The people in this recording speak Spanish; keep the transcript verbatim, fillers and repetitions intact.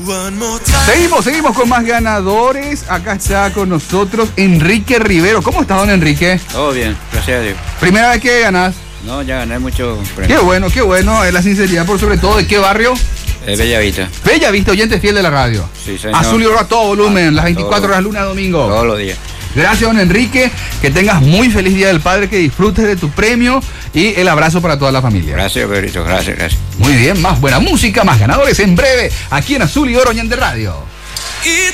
Seguimos, seguimos con más ganadores. Acá está con nosotros Enrique Rivero. ¿Cómo está, don Enrique? Todo bien, gracias a Dios. ¿Primera vez que ganas? No, ya gané mucho premio. Qué bueno, qué bueno. Es la sinceridad por sobre todo. ¿De qué barrio? Eh, Bella Vista. Bella Vista, oyente fiel de la radio. Sí, señor. Azul y Oro a todo volumen, Ah, las veinticuatro todo, horas, lunes a domingo. Todos los días. Gracias, don Enrique. Que tengas muy feliz Día del Padre, que disfrutes de tu premio y el abrazo para toda la familia. Gracias, Pedrito, gracias, gracias. Muy bien, más buena música, más ganadores en breve, aquí en Azul y Oro, oyente radio.